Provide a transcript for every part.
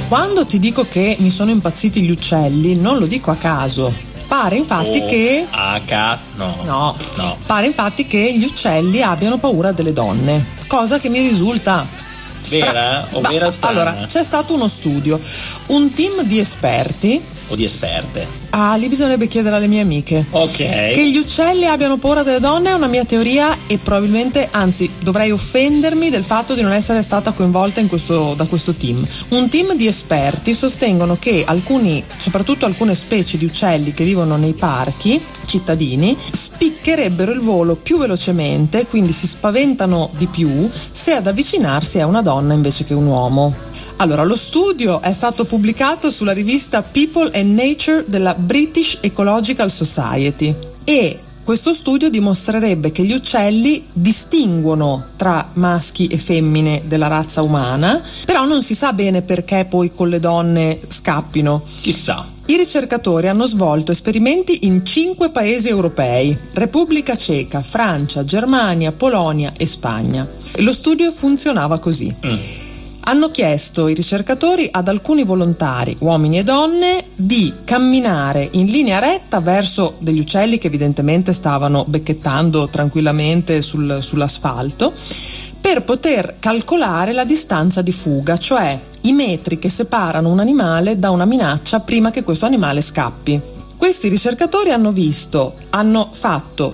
Quando ti dico che mi sono impazziti gli uccelli, non lo dico a caso. Pare infatti No. Pare infatti che gli uccelli abbiano paura delle donne, cosa che mi risulta vera o vera strana? Allora, c'è stato uno studio, un team di esperti o di esperte? Lì bisognerebbe chiedere alle mie amiche. Ok. Che gli uccelli abbiano paura delle donne è una mia teoria e probabilmente, anzi, dovrei offendermi del fatto di non essere stata coinvolta da questo team. Un team di esperti sostengono che soprattutto alcune specie di uccelli che vivono nei parchi cittadini, spiccherebbero il volo più velocemente, quindi si spaventano di più se ad avvicinarsi è una donna invece che un uomo. Allora, lo studio è stato pubblicato sulla rivista People and Nature della British Ecological Society e questo studio dimostrerebbe che gli uccelli distinguono tra maschi e femmine della razza umana, però non si sa bene perché poi con le donne scappino. Chissà. I ricercatori hanno svolto esperimenti in 5 paesi europei: Repubblica Ceca, Francia, Germania, Polonia e Spagna. E lo studio funzionava così. Hanno chiesto i ricercatori ad alcuni volontari, uomini e donne, di camminare in linea retta verso degli uccelli che evidentemente stavano becchettando tranquillamente sull'asfalto, per poter calcolare la distanza di fuga, cioè i metri che separano un animale da una minaccia prima che questo animale scappi. Questi ricercatori hanno fatto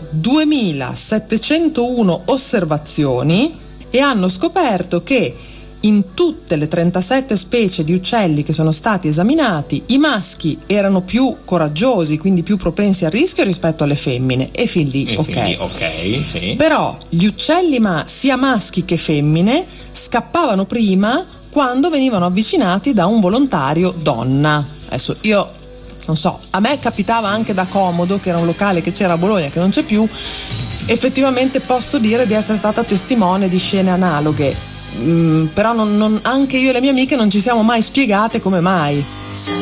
2701 osservazioni e hanno scoperto che in tutte le 37 specie di uccelli che sono stati esaminati, i maschi erano più coraggiosi, quindi più propensi al rischio rispetto alle femmine, e fin lì ok, sì. Però gli uccelli sia maschi che femmine scappavano prima quando venivano avvicinati da un volontario donna. Adesso io non so, a me capitava anche da Comodo, che era un locale che c'era a Bologna che non c'è più. Effettivamente posso dire di essere stata testimone di scene analoghe. Però anche io e le mie amiche non ci siamo mai spiegate come mai.